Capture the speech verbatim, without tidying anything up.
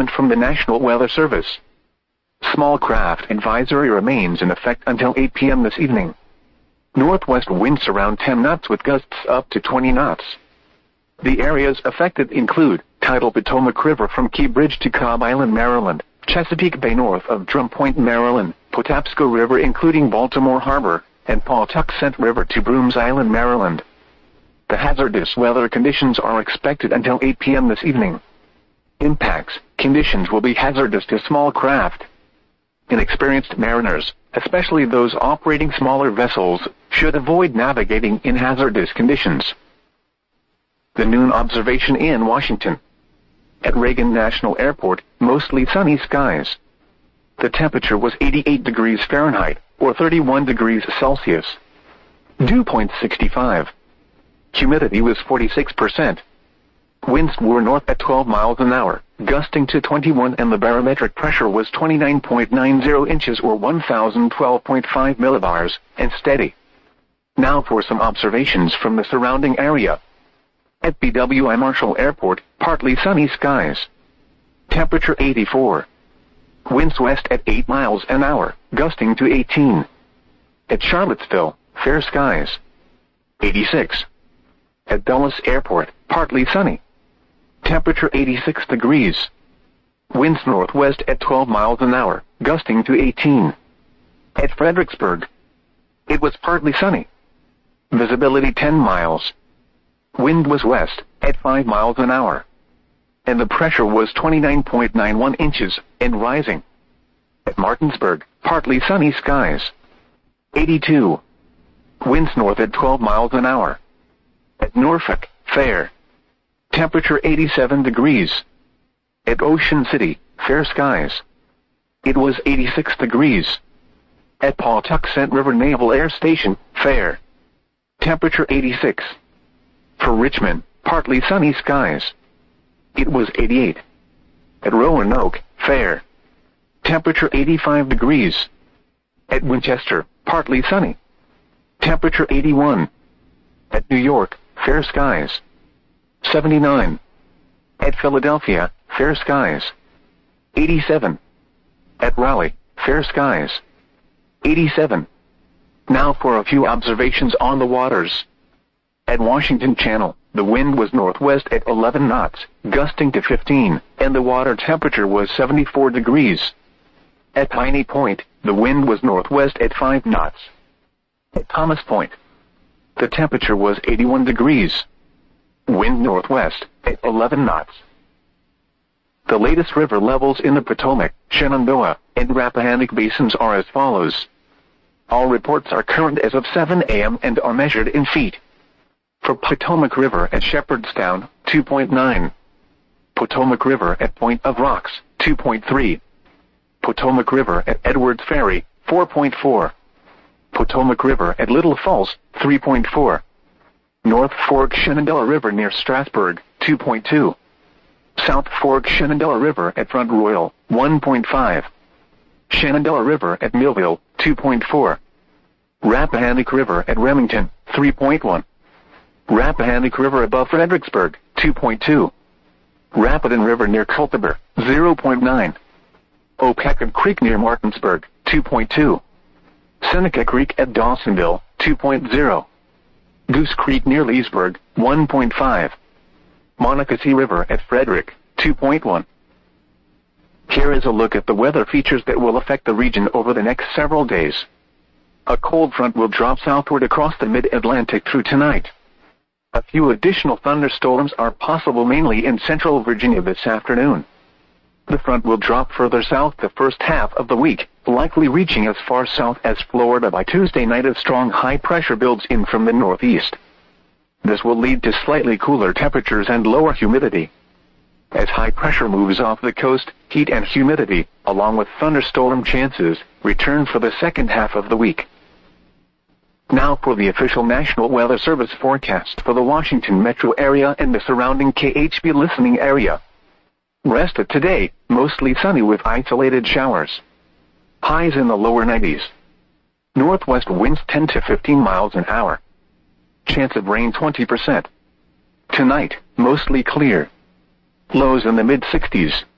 statement from the National Weather Service. Small craft advisory remains in effect until eight p m this evening. Northwest winds around ten knots with gusts up to twenty knots. The areas affected include tidal Potomac River from Key Bridge to Cobb Island, Maryland, Chesapeake Bay north of Drum Point, Maryland, Patapsco River including Baltimore Harbor, and Pawtuxet River to Brooms Island, Maryland. The hazardous weather conditions are expected until eight p m this evening. Impacts: conditions will be hazardous to small craft. Inexperienced mariners, especially those operating smaller vessels, should avoid navigating in hazardous conditions. The noon observation in Washington. At Reagan National Airport, mostly sunny skies. The temperature was eighty-eight degrees Fahrenheit, or thirty-one degrees Celsius. Dew point sixty-five. Humidity was forty-six percent. Winds were north at twelve miles an hour, gusting to twenty-one, and the barometric pressure was twenty-nine point nine zero inches or one thousand twelve point five millibars, and steady. Now for some observations from the surrounding area. At B W I Marshall Airport, partly sunny skies. Temperature eighty-four. Winds west at eight miles an hour, gusting to eighteen. At Charlottesville, fair skies. eighty-six. At Dulles Airport, partly sunny. Temperature eighty-six degrees. Winds northwest at twelve miles an hour, gusting to eighteen. At Fredericksburg, it was partly sunny. Visibility ten miles. Wind was west, at five miles an hour. And the pressure was twenty-nine point nine one inches, and rising. At Martinsburg, partly sunny skies. eighty-two. Winds north at twelve miles an hour. At Norfolk, fair. Temperature eighty-seven degrees. At Ocean City, fair skies. It was eighty-six degrees. At Pawtuxet River Naval Air Station, fair. Temperature eighty-six. For Richmond, partly sunny skies. It was eighty-eight. At Roanoke, fair. Temperature eighty-five degrees. At Winchester, partly sunny. Temperature eighty-one. At New York, fair skies. seventy-nine. At Philadelphia, fair skies. eighty-seven. At Raleigh, fair skies. eighty-seven. Now for a few observations on the waters. At Washington Channel, the wind was northwest at eleven knots, gusting to fifteen, and the water temperature was seventy-four degrees. At Piney Point, the wind was northwest at five knots. At Thomas Point, the temperature was eighty-one degrees. Wind northwest at eleven knots. The latest river levels in the Potomac, Shenandoah, and Rappahannock basins are as follows. All reports are current as of seven a m and are measured in feet. For Potomac River at Shepherdstown, two point nine. Potomac River at Point of Rocks, two point three. Potomac River at Edwards Ferry, four point four. Potomac River at Little Falls, three point four. North Fork Shenandoah River near Strasburg, two point two. South Fork Shenandoah River at Front Royal, one point five. Shenandoah River at Millville, two point four. Rappahannock River at Remington, three point one. Rappahannock River above Fredericksburg, two point two. Rapidan River near Culpeper, zero point nine. Opecka Creek near Martinsburg, two point two. Seneca Creek at Dawsonville, two point zero. Goose Creek near Leesburg, one point five. Monocacy River at Frederick, two point one. Here is a look at the weather features that will affect the region over the next several days. A cold front will drop southward across the mid-Atlantic through tonight. A few additional thunderstorms are possible mainly in central Virginia this afternoon. The front will drop further south the first half of the week, likely reaching as far south as Florida by Tuesday night as strong high pressure builds in from the northeast. This will lead to slightly cooler temperatures and lower humidity. As high pressure moves off the coast, heat and humidity, along with thunderstorm chances, return for the second half of the week. Now for the official National Weather Service forecast for the Washington metro area and the surrounding K H B listening area. Rest of today, mostly sunny with isolated showers. Highs in the lower nineties. Northwest winds ten to fifteen miles an hour. Chance of rain twenty percent. Tonight, mostly clear. Lows in the mid sixties.